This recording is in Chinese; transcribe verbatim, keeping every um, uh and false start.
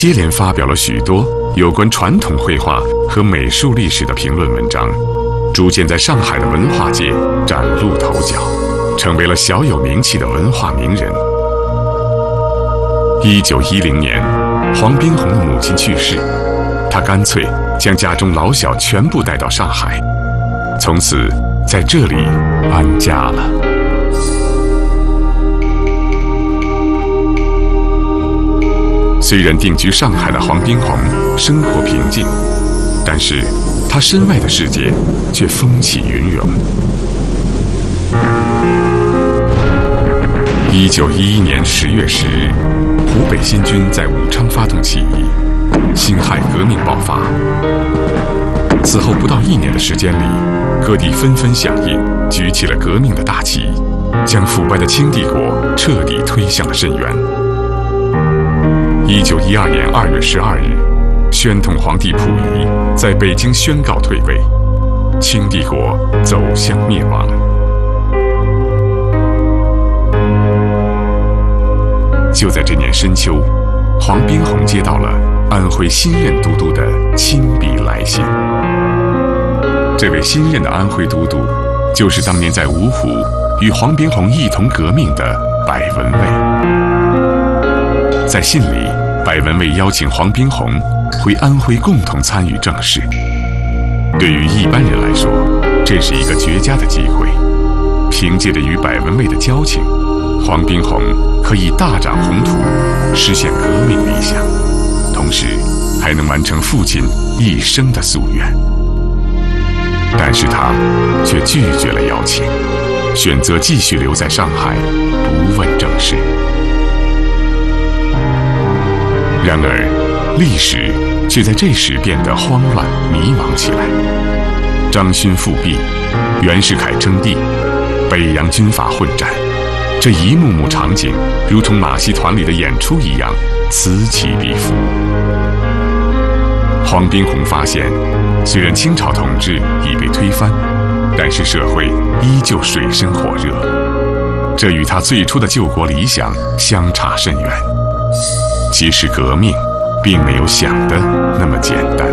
接连发表了许多有关传统绘画和美术历史的评论文章，逐渐在上海的文化界崭露头角，成为了小有名气的文化名人。一九一零年，黄宾虹的母亲去世，他干脆将家中老小全部带到上海，从此在这里安家了。虽然定居上海的黄宾虹生活平静，但是他身外的世界却风起云涌。一九一一年十月十日，湖北新军在武昌发动起义，辛亥革命爆发。此后不到一年的时间里，各地纷纷响应，举起了革命的大旗，将腐败的清帝国彻底推向了深渊。一九一二年二月十二日，宣统皇帝溥仪在北京宣告退位，清帝国走向灭亡。就在这年深秋，黄宾虹接到了安徽新任都督的亲笔来信。这位新任的安徽都督，就是当年在芜湖与黄宾虹一同革命的百文蔚。在信里，百文蔚邀请黄宾虹回安徽共同参与政事。对于一般人来说，这是一个绝佳的机会。凭借着与百文蔚的交情，黄宾虹可以大展宏图，实现革命理想，同时还能完成父亲一生的夙愿。但是他却拒绝了邀请，选择继续留在上海，不问政事。然而，历史却在这时变得慌乱迷茫起来。张勋复辟，袁世凯称帝，北洋军阀混战，这一幕幕场景如同马戏团里的演出一样，此起彼伏。黄宾虹发现，虽然清朝统治已被推翻，但是社会依旧水深火热，这与他最初的救国理想相差甚远。其实革命并没有想的那么简单。